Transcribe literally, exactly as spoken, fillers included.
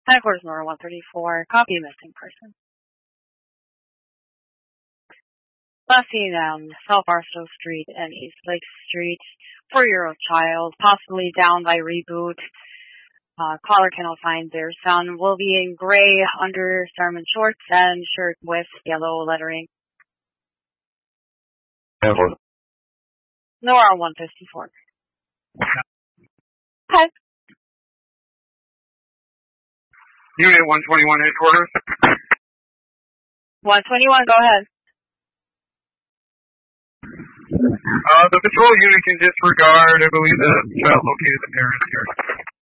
Headquarters Nora one thirty-four, copy missing person. Last seen on South Barstow Street and East Lake Street, four-year-old child, possibly down by Reboot. Uh, caller cannot find their son. Will be in gray undergarment shorts and shirt with yellow lettering. Headquarters. Nora one fifty-four. Hi. Unit one twenty-one headquarters. one twenty-one, go ahead. Uh, the patrol unit can disregard, I believe the child located the parents here.